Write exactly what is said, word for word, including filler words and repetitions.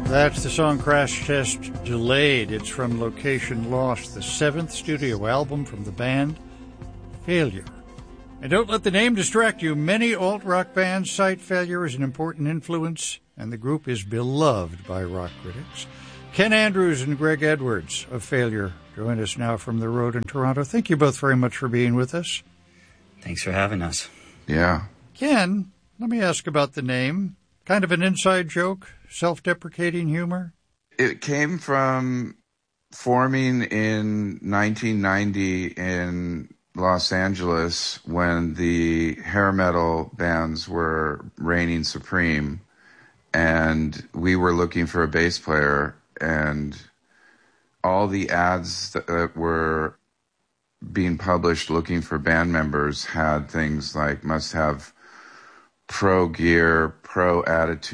That's the song Crash Test Delayed. It's from Location Lost, the seventh studio album from the band Failure. And don't let the name distract you. Many alt-rock bands cite Failure as an important influence, and the group is beloved by rock critics. Ken Andrews and Greg Edwards of Failure join us now from the road in Toronto. Thank you both very much for being with us. Thanks for having us. Yeah. Ken, let me ask about the name. Kind of an inside joke? Self-deprecating humor? It came from forming in nineteen ninety in Los Angeles when the hair metal bands were reigning supreme, and we were looking for a bass player, and all the ads that were being published looking for band members had things like must have pro gear, pro attitude,